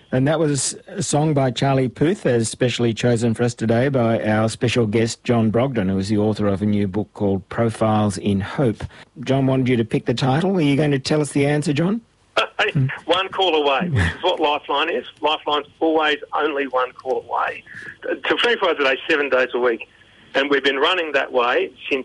And that was a song by Charlie Puth, as specially chosen for us today by our special guest, John Brogden, who is the author of a new book called Profiles in Hope. John wanted you to pick the title. Are you going to tell us the answer, John? One call away, which is what Lifeline is. Lifeline's always only one call away. To 24 hours a day, 7 days a week. And we've been running that way since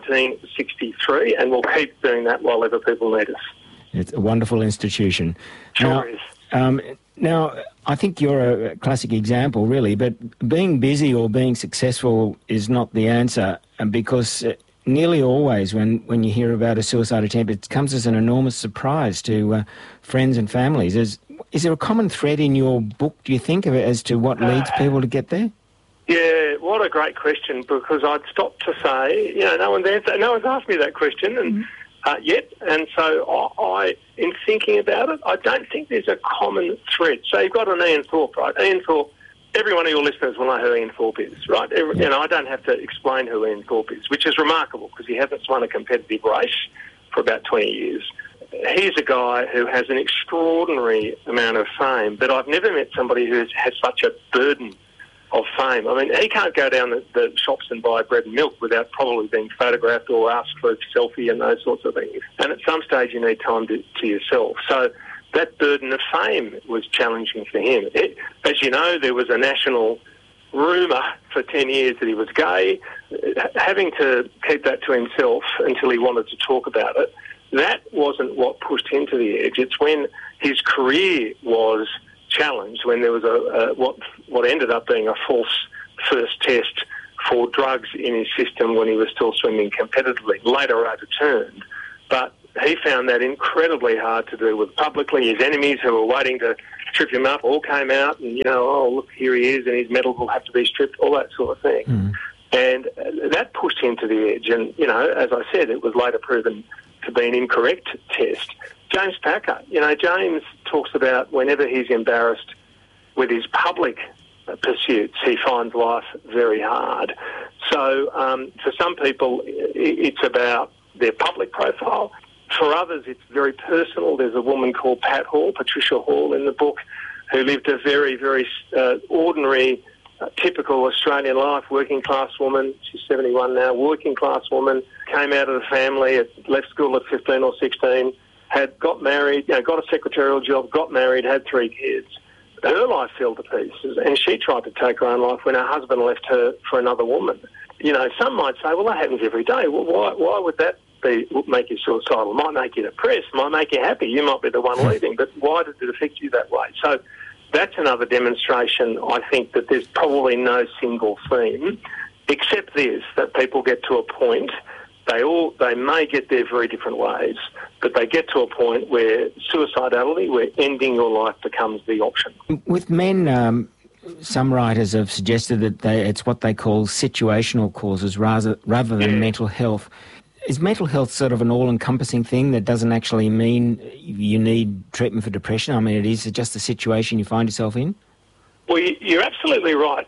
1963, and we'll keep doing that while ever people need us. It's a wonderful institution. Sure is. Now, I think you're a classic example, really, but being busy or being successful is not the answer, because nearly always when you hear about a suicide attempt, it comes as an enormous surprise to friends and families. Is there a common thread in your book, do you think, as to what leads people to get there? Yeah, what a great question, because I'd stop to say, no one's asked me that question and yet, and so I, in thinking about it, I don't think there's a common thread. So you've got an Ian Thorpe, right? Ian Thorpe, every one of your listeners will know who Ian Thorpe is, right? I don't have to explain who Ian Thorpe is, which is remarkable because he hasn't won a competitive race for about 20 years. He's a guy who has an extraordinary amount of fame, but I've never met somebody who has such a burden of fame. I mean, he can't go down the shops and buy bread and milk without probably being photographed or asked for a selfie and those sorts of things. And at some stage you need time to yourself. So that burden of fame was challenging for him. As you know, there was a national rumour for 10 years that he was gay. Having to keep that to himself until he wanted to talk about it, that wasn't what pushed him to the edge. It's when his career was challenged, when there was what ended up being a false first test for drugs in his system when he was still swimming competitively, later overturned. But he found that incredibly hard to do with publicly. His enemies who were waiting to trip him up all came out and, look, here he is and his medals will have to be stripped, all that sort of thing. Mm. And that pushed him to the edge. And, as I said, it was later proven to be an incorrect test. James Packer, James talks about whenever he's embarrassed with his public pursuits, he finds life very hard. So for some people, it's about their public profile. For others, it's very personal. There's a woman called Patricia Hall in the book, who lived a very, very ordinary, typical Australian life, working-class woman. She's 71 now, working-class woman, came out of the family, left school at 15 or 16, had got married, got a secretarial job, got married, had 3 kids. Her life fell to pieces, and she tried to take her own life when her husband left her for another woman. Some might say, well, that happens every day. Well, why would that make you suicidal? It might make you depressed, might make you happy. You might be the one leaving, but why did it affect you that way? So that's another demonstration, I think, that there's probably no single theme, except this, that people get to a point, they may get there very different ways, but they get to a point where suicidality, where ending your life becomes the option. With men, some writers have suggested that it's what they call situational causes rather than mental health. Is mental health sort of an all-encompassing thing that doesn't actually mean you need treatment for depression? I mean, it is just the situation you find yourself in? Well, you're absolutely right.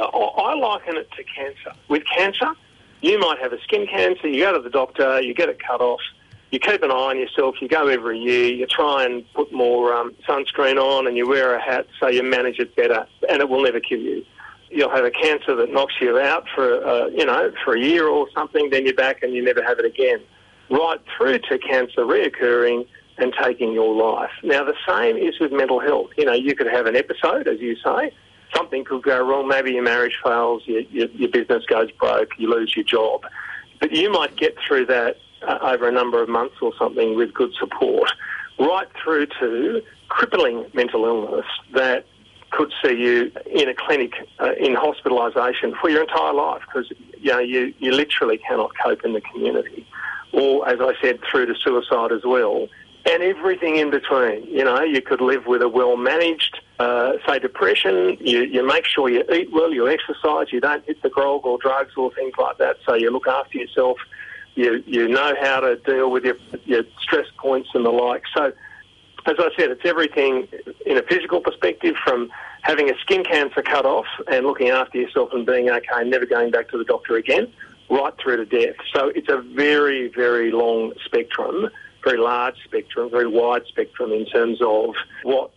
I liken it to cancer. With cancer, you might have a skin cancer, you go to the doctor, you get it cut off, you keep an eye on yourself, you go every year, you try and put more sunscreen on and you wear a hat so you manage it better, and it will never kill you. You'll have a cancer that knocks you out for a year or something, then you're back and you never have it again. Right through to cancer reoccurring and taking your life. Now, the same is with mental health. You could have an episode, as you say. Something could go wrong. Maybe your marriage fails, your business goes broke, you lose your job. But you might get through that over a number of months or something with good support, right through to crippling mental illness that could see you in a clinic, in hospitalisation for your entire life, because you literally cannot cope in the community. Or, as I said, through to suicide as well. And everything in between. You could live with a well-managed, say, depression. You make sure you eat well, you exercise, you don't hit the grog or drugs or things like that, so you look after yourself. You know how to deal with your stress points and the like. So, as I said, it's everything in a physical perspective, from having a skin cancer cut off and looking after yourself and being okay, never going back to the doctor again, right through to death. So it's a very, very long spectrum, very large spectrum, very wide spectrum in terms of what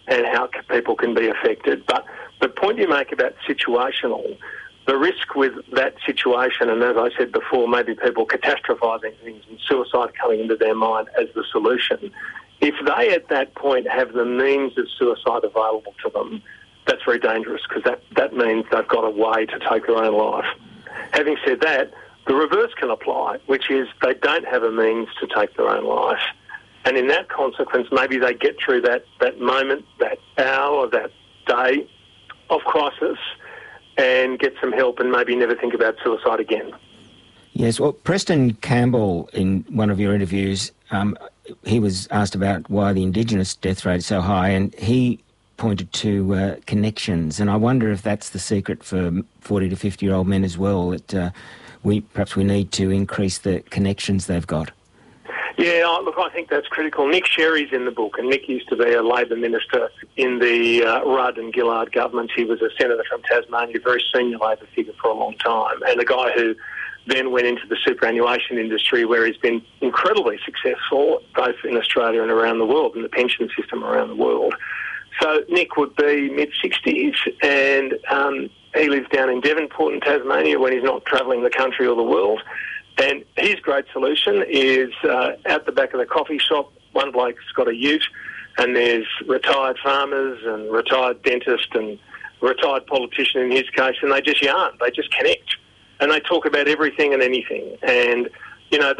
and how people can be affected. But the point you make about situational, the risk with that situation, and as I said before, maybe people catastrophising things and suicide coming into their mind as the solution, if they at that point have the means of suicide available to them, that's very dangerous, because that means they've got a way to take their own life. Having said that, the reverse can apply, which is they don't have a means to take their own life. And in that consequence, maybe they get through that moment, that hour, that day of crisis and get some help and maybe never think about suicide again. Yes, well, Preston Campbell, in one of your interviews, he was asked about why the Indigenous death rate is so high, and he pointed to connections. And I wonder if that's the secret for 40 to 50-year-old men as well, that we need to increase the connections they've got. Yeah, look, I think that's critical. Nick Sherry's in the book, and Nick used to be a Labor minister in the Rudd and Gillard government. He was a senator from Tasmania, a very senior Labor figure for a long time, and a guy who then went into the superannuation industry, where he's been incredibly successful, both in Australia and around the world, in the pension system around the world. So Nick would be mid-60s, and he lives down in Devonport in Tasmania when he's not travelling the country or the world. And his great solution is out the back of the coffee shop, one bloke's got a ute, and there's retired farmers and retired dentist and retired politician in his case, and they just yarn, they just connect, and they talk about everything and anything. And you know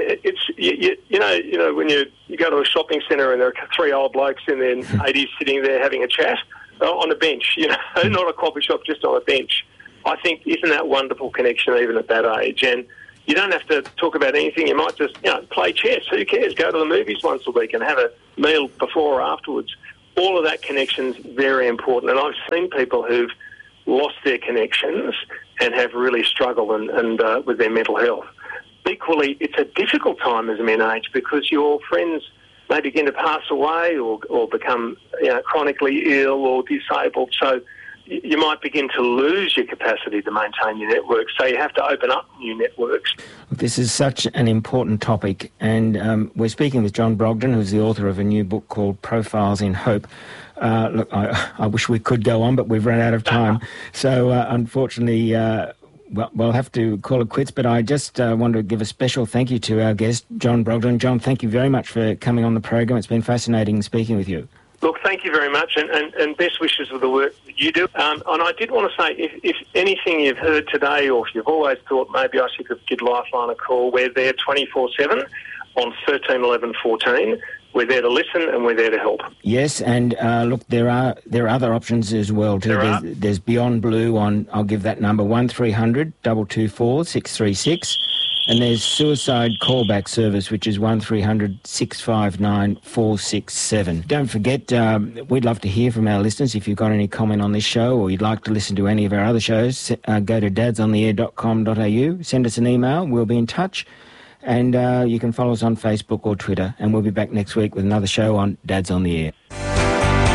when you go to a shopping centre and there are three old blokes in their 80s sitting there having a chat on a bench, not a coffee shop, just on a bench. I think, isn't that wonderful connection even at that age? And you don't have to talk about anything. You might just, play chess. Who cares? Go to the movies once a week and have a meal before or afterwards. All of that connection's very important. And I've seen people who've lost their connections and have really struggled and with their mental health. Equally, it's a difficult time as men age, because your friends may begin to pass away or become chronically ill or disabled. So you might begin to lose your capacity to maintain your network, so you have to open up new networks. This is such an important topic, and we're speaking with John Brogden, who's the author of a new book called Profiles in Hope. Look, I wish we could go on, but we've run out of time. So, unfortunately, we'll have to call it quits, but I just want to give a special thank you to our guest, John Brogden. John, thank you very much for coming on the program. It's been fascinating speaking with you. Look, thank you very much, and best wishes for the work that you do. And I did want to say, if anything you've heard today, or if you've always thought maybe I should give Lifeline a call, we're there 24/7 on 13 11 14. We're there to listen and we're there to help. Yes, and look, there are other options as well too. There's Beyond Blue on, I'll give that number, 1300 224 636. And there's Suicide Callback Service, which is 1300 659 467. Don't forget, we'd love to hear from our listeners. If you've got any comment on this show, or you'd like to listen to any of our other shows, go to dadsontheair.com.au, send us an email, we'll be in touch. And you can follow us on Facebook or Twitter, and we'll be back next week with another show on Dads on the Air.